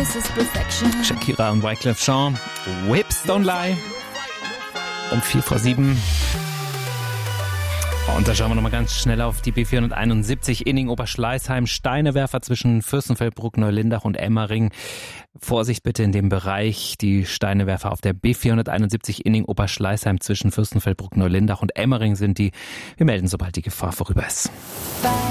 Shakira und Wyclef Jean, Whips Don't Lie, um 6:45. Und da schauen wir nochmal ganz schnell auf die B471 Inning-Oberschleißheim. Steinewerfer zwischen Fürstenfeldbruck, Neulindach und Emmering. Vorsicht bitte in dem Bereich. Die Steinewerfer auf der B471 Inning-Oberschleißheim zwischen Fürstenfeldbruck, Neulindach und Emmering sind die. Wir melden, sobald die Gefahr vorüber ist.